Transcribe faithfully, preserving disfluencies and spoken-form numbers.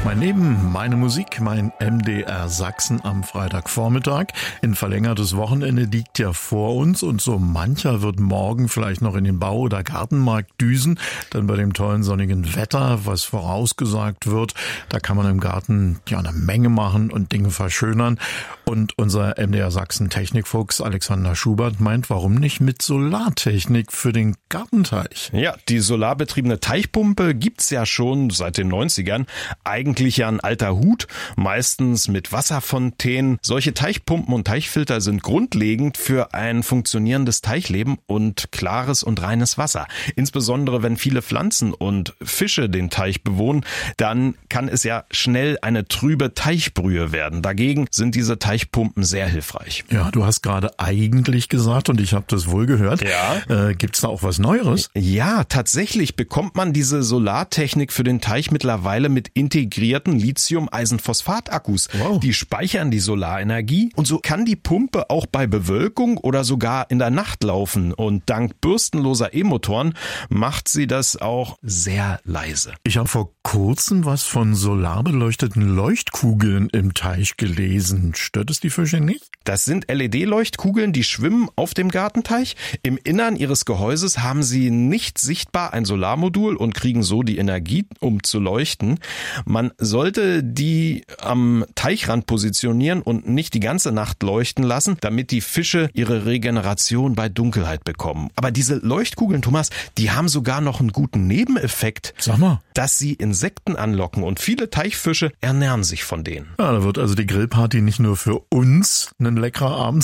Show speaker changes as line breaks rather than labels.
Mein Leben, meine Musik, mein M D R Sachsen am Freitagvormittag. Ein verlängertes Wochenende liegt ja vor uns und so mancher wird morgen vielleicht noch in den Bau- oder Gartenmarkt düsen. Dann bei dem tollen sonnigen Wetter, was vorausgesagt wird, da kann man im Garten ja eine Menge machen und Dinge verschönern. Und unser M D R Sachsen Technikfuchs Alexander Schubert meint, warum nicht mit Solartechnik für den Gartenteich?
Ja, die solarbetriebene Teichpumpe gibt's ja schon seit den neunzigern. Eigentlich ja ein alter Hut, meistens mit Wasserfontänen. Solche Teichpumpen und Teichfilter sind grundlegend für ein funktionierendes Teichleben und klares und reines Wasser. Insbesondere wenn viele Pflanzen und Fische den Teich bewohnen, dann kann es ja schnell eine trübe Teichbrühe werden. Dagegen sind diese Teichpumpen sehr hilfreich.
Ja, du hast gerade eigentlich gesagt und ich habe das wohl gehört.
Ja.
Äh, gibt's da auch was Neueres?
Ja, tatsächlich bekommt man diese Solartechnik für den Teich mittlerweile mit integrierten Lithium-Eisenphosphat-Akkus.
Wow.
Die speichern die Solarenergie und so kann die Pumpe auch bei Bewölkung oder sogar in der Nacht laufen. Und dank bürstenloser E-Motoren macht sie das auch sehr leise.
Ich habe vor kurzem was von solarbeleuchteten Leuchtkugeln im Teich gelesen. Stört es die Fische nicht?
Das sind L E D-Leuchtkugeln, die schwimmen auf dem Gartenteich. Im Innern ihres Gehäuses haben sie nicht sichtbar ein Solarmodul und kriegen so die Energie, um zu leuchten. Man sollte die am Teichrand positionieren und nicht die ganze Nacht leuchten lassen, damit die Fische ihre Regeneration bei Dunkelheit bekommen. Aber diese Leuchtkugeln, Thomas, die haben sogar noch einen guten Nebeneffekt.
Sag mal.
Dass sie Insekten anlocken und viele Teichfische ernähren sich von denen.
Ja, da wird also die Grillparty nicht nur für uns ein leckerer Abend,